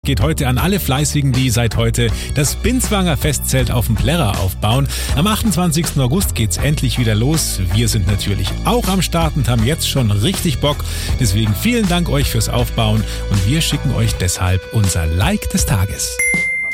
Geht heute an alle Fleißigen, die seit heute das Binswanger Festzelt auf dem Plärrer aufbauen. Am 28. August geht's endlich wieder los. Wir sind natürlich auch am Start und haben jetzt schon richtig Bock. Deswegen vielen Dank euch fürs Aufbauen und wir schicken euch deshalb unser Like des Tages.